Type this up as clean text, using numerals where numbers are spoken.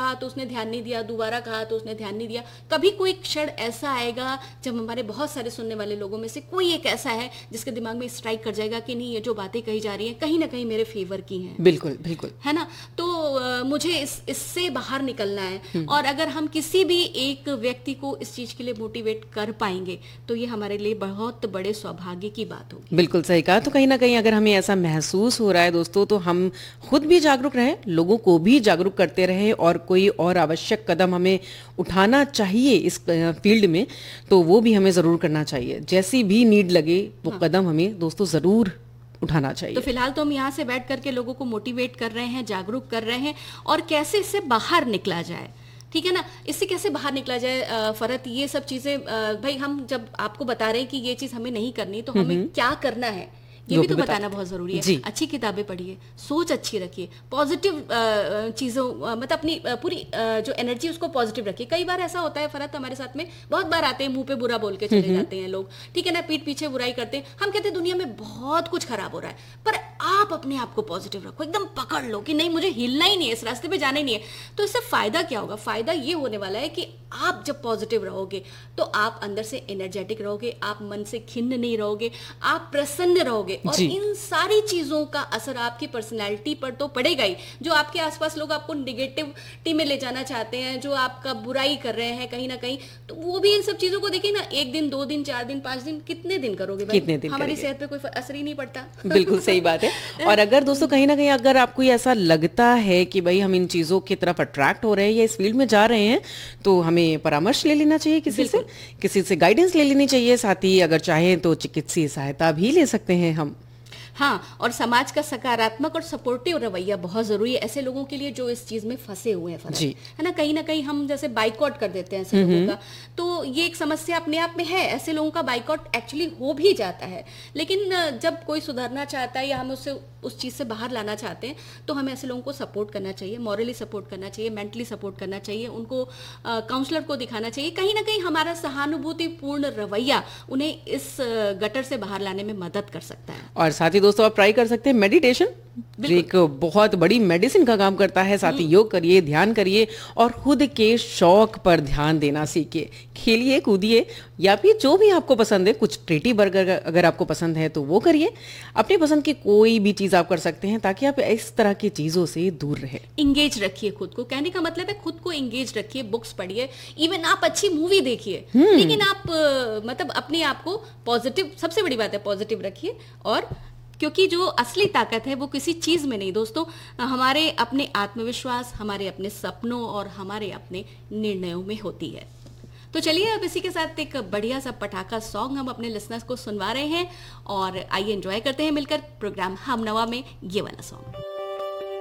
कहा तो उसने ध्यान नहीं दिया, दोबारा कहा तो उसने ध्यान नहीं दिया। कभी कोई क्षण ऐसा आएगा जब हमारे बहुत सारे सुनने वाले लोगों में से कोई एक ऐसा है जिसके दिमाग में स्ट्राइक कर जाएगा कि नहीं, ये जो बातें कही जा रही हैं कहीं ना कहीं मेरे फेवर की हैं। बिल्कुल बिल्कुल, है ना। तो मुझे इससे बाहर निकलना है, और अगर हम किसी भी एक व्यक्ति को इस चीज के लिए मोटिवेट कर पाएंगे तो ये हमारे लिए बहुत बड़े सौभाग्य की बात होगी। बिल्कुल सही कहा। तो कहीं ना कहीं अगर हमें ऐसा महसूस हो रहा है दोस्तों, तो हम खुद भी जागरूक रहें, लोगों को भी जागरूक करते रहें, और कोई और आवश्यक कदम हमें उठाना चाहिए इस फील्ड में तो वो भी हमें ज़रूर करना चाहिए। जैसी भी नीड लगे वो कदम हमें दोस्तों ज़रूर उठाना चाहिए। तो फिलहाल तो हम यहाँ से बैठ करके लोगों को मोटिवेट कर रहे हैं, जागरूक कर रहे हैं, और कैसे इससे बाहर निकला जाए, ठीक है ना, इससे कैसे बाहर निकला जाए। फरहत, ये सब चीजें भाई हम जब आपको बता रहे हैं कि ये चीज हमें नहीं करनी तो हमें क्या करना है ये भी तो बताना बहुत जरूरी है। अच्छी किताबें पढ़िए, सोच अच्छी रखिए, पॉजिटिव चीजों मतलब अपनी पूरी जो एनर्जी उसको पॉजिटिव रखिए। कई बार ऐसा होता है फरहत, हमारे साथ में बहुत बार आते हैं, मुंह पे बुरा बोल के चले जाते हैं लोग, ठीक है ना, पीठ पीछे बुराई करते हैं। हम कहते हैं दुनिया में बहुत कुछ खराब हो रहा है, पर आप अपने आप को पॉजिटिव रखो, एकदम पकड़ लो कि नहीं मुझे हिलना ही नहीं है, इस रास्ते पे जाना ही नहीं है। तो इससे फायदा क्या होगा? फायदा ये होने वाला है कि आप जब पॉजिटिव रहोगे तो आप अंदर से एनर्जेटिक रहोगे, आप मन से खिन्न नहीं रहोगे, आप प्रसन्न रहोगे, और इन सारी चीजों का असर आपकी पर्सनैलिटी पर तो पड़ेगा ही। जो आपके आसपास लोग आपको निगेटिविटी में ले जाना चाहते हैं, जो आपका बुराई कर रहे हैं कहीं ना कहीं, तो वो भी इन सब चीजों को देखिए ना, 1 दिन 2 दिन 4 दिन 5 दिन कितने दिन करोगे भाई? कितने दिन हमारी सेहत पे कोई असर ही नहीं पड़ता। बिल्कुल सही बात है। और अगर दोस्तों कहीं ना कहीं अगर आपको ऐसा लगता है कि भाई हम इन चीजों की तरफ अट्रैक्ट हो रहे हैं या इस फील्ड में जा रहे हैं, तो हमें परामर्श ले लेना चाहिए, किसी से गाइडेंस ले लेनी चाहिए। साथ ही अगर चाहें तो चिकित्सीय सहायता भी ले सकते हैं हम। हाँ, और समाज का सकारात्मक और सपोर्टिव रवैया बहुत जरूरी है ऐसे लोगों के लिए जो इस चीज में फंसे हुए हैं, है ना। कहीं हम जैसे बाइकआउट कर देते हैं ऐसे लोगों का, तो ये एक समस्या अपने आप में है। ऐसे लोगों का बाइकआउट एक्चुअली हो भी जाता है, लेकिन जब कोई सुधरना चाहता है या हम उससे उस चीज से बाहर लाना चाहते हैं तो हमें ऐसे लोगों को सपोर्ट करना चाहिए, मॉरली सपोर्ट करना चाहिए, मेंटली सपोर्ट करना चाहिए, उनको काउंसलर को दिखाना चाहिए। कहीं ना कहीं हमारा सहानुभूतिपूर्ण रवैया उन्हें इस गटर से बाहर लाने में मदद कर सकता है। और साथ ही दोस्तों आप ट्राई कर सकते हैं मेडिटेशन, जो एक बहुत बड़ी मेडिसिन का काम करता है। साथ ही योग करिए, ध्यान करिए, और खुद के शौक पर ध्यान देना सीखिए। खेलिए, कूदिए, या फिर जो भी आपको पसंद है, कुछ ट्रीटी बर्गर अगर आपको पसंद है तो वो करिए। अपनी पसंद की कोई भी चीज आप कर सकते हैं ताकि आप इस तरह की चीजों से दूर रहे। इंगेज रखिए खुद को, कहने का मतलब है खुद को इंगेज रखिए, बुक्स पढ़िए, इवन आप अच्छी मूवी देखिए, लेकिन आप मतलब अपने आप को पॉजिटिव, सबसे बड़ी बात है पॉजिटिव रखिए। और क्योंकि जो असली ताकत है वो किसी चीज में नहीं दोस्तों, हमारे अपने आत्मविश्वास, हमारे अपने सपनों और हमारे अपने निर्णयों में होती है। तो चलिए अब इसी के साथ एक बढ़िया सा पटाखा सॉन्ग हम अपने लिसनर्स को सुनवा रहे हैं, और आइए एंजॉय करते हैं मिलकर प्रोग्राम हम नवा में ये वाला सॉन्ग।